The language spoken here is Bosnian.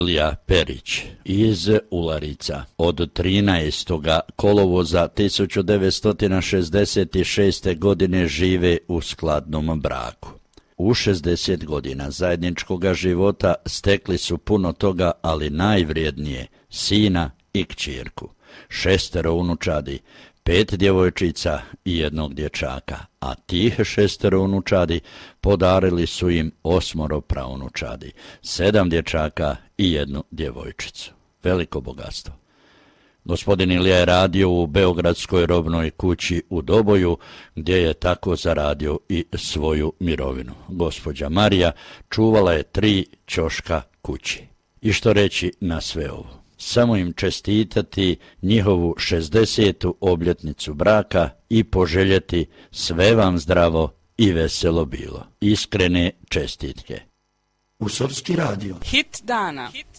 Ilija Perić iz Ularica od 13. kolovoza 1966. godine žive u skladnom braku. U 60 godina zajedničkoga života stekli su puno toga, ali najvrijednije sina i kćerku, 6 unučadi, 5 djevojčica i 1 dječaka, a tih 6 unučadi podarili su im 8 praunučadi, 7 dječaka i 1 djevojčicu. Veliko bogatstvo. Gospodin Ilija je radio u Beogradskoj robnoj kući u Doboju, gdje je tako zaradio i svoju mirovinu. Gospođa Marija čuvala je 3 ćoška kući. I što reći na sve ovo? Samo im čestitati njihovu 60. obljetnicu braka i poželjeti sve vam zdravo i veselo bilo. Iskrene čestitke. Usovski radio. Hit dana.